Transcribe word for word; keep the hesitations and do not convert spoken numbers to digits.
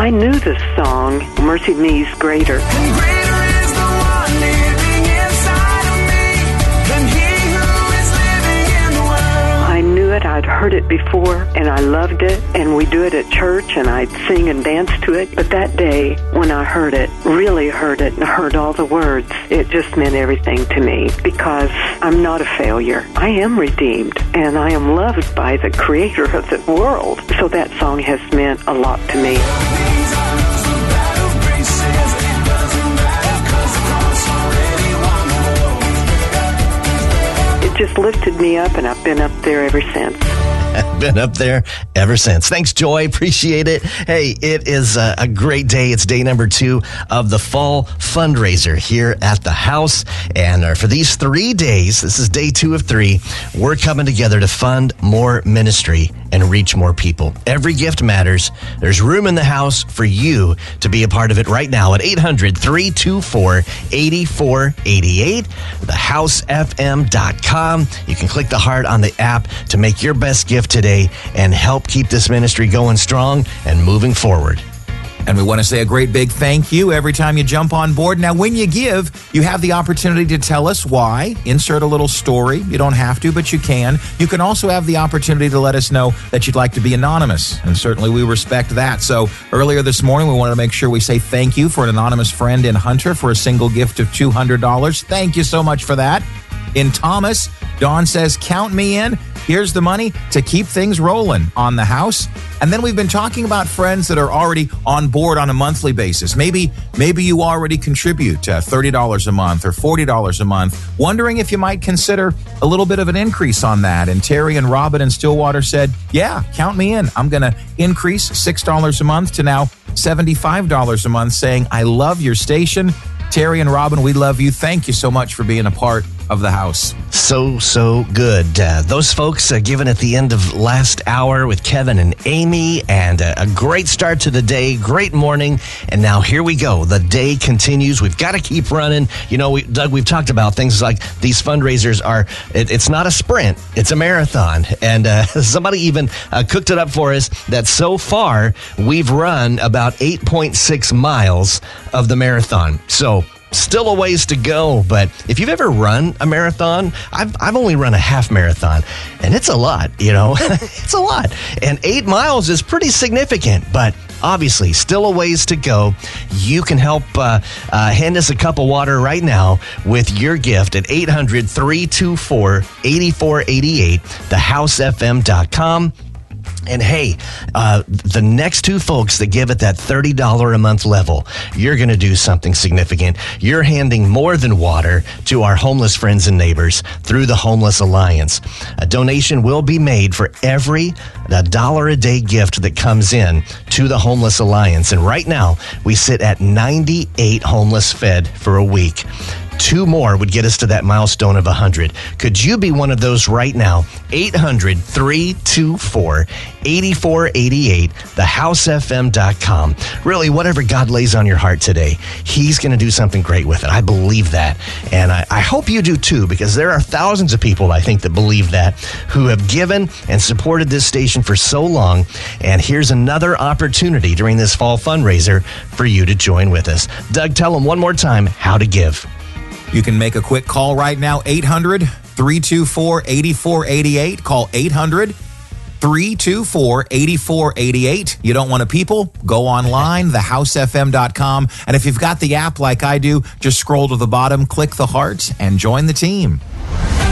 I knew this song, Mercy Me's Greater. And greater is the one living inside of me than he who is living in the world. I knew it. I'd heard it before, and I loved it, and we do it at church, and I'd sing and dance to it. But that day, when I heard it, really heard it, and heard all the words, it just meant everything to me, because I'm not a failure. I am redeemed, and I am loved by the Creator of the world. So that song has meant a lot to me. It just lifted me up, and I've been up there ever since. Been up there ever since. Thanks, Joy. Appreciate it. Hey, it is a, a great day. It's day number two of the fall fundraiser here at the house. And uh, for these three days, this is day two of three, we're coming together to fund more ministry and reach more people. Every gift matters. There's room in the house for you to be a part of it right now at eight hundred, three two four, eight four eight eight, the house f m dot com. You can click the heart on the app to make your best gift today and help keep this ministry going strong and moving forward. And we want to say a great big thank you every time you jump on board. Now, when you give, you have the opportunity to tell us why. Insert a little story. You don't have to, but you can. You can also have the opportunity to let us know that you'd like to be anonymous. And certainly we respect that. So earlier this morning, we wanted to make sure we say thank you for an anonymous friend in Hunter for a single gift of two hundred dollars. Thank you so much for that. In Thomas, Dawn says, count me in. Here's the money to keep things rolling on the house. And then we've been talking about friends that are already on board on a monthly basis. Maybe maybe you already contribute uh, thirty dollars a month or forty dollars a month, wondering if you might consider a little bit of an increase on that. And Terry and Robin in Stillwater said, yeah, count me in. I'm going to increase six dollars a month to now seventy-five dollars a month, saying, I love your station. Terry and Robin, we love you. Thank you so much for being a part of the house. So, so good. Uh, those folks uh, given at the end of last hour with Kevin and Amy, and uh, a great start to the day, great morning. And now here we go. The day continues. We've got to keep running. You know, we, Doug, we've talked about things like these fundraisers are, it, it's not a sprint, it's a marathon. And uh, somebody even uh, cooked it up for us that so far we've run about eight point six miles of the marathon. So, still a ways to go, but if you've ever run a marathon, I've I've only run a half marathon, and it's a lot, you know, it's a lot. And eight miles is pretty significant, but obviously still a ways to go. You can help uh, uh, hand us a cup of water right now with your gift at eight hundred, three two four, eight four eight eight, the house f m dot com. And hey, uh, the next two folks that give at that thirty dollars a month level, you're going to do something significant. You're handing more than water to our homeless friends and neighbors through the Homeless Alliance. A donation will be made for every a dollar a day gift that comes in to the Homeless Alliance. And right now, we sit at ninety-eight homeless fed for a week. Two more would get us to that milestone of one hundred. Could you be one of those right now? eight hundred, three two four, eight four eight eight, the house f m dot com. Really, whatever God lays on your heart today, He's going to do something great with it. I believe that. And I, I hope you do too, because there are thousands of people, I think, that believe that, who have given and supported this station for so long. And here's another opportunity during this fall fundraiser for you to join with us. Doug, tell them one more time how to give. You can make a quick call right now, eight hundred, three two four, eight four eight eight. Call eight hundred, three two four, eight four eight eight. You don't want to people? Go online, the house f m dot com. And if you've got the app like I do, just scroll to the bottom, click the heart, and join the team.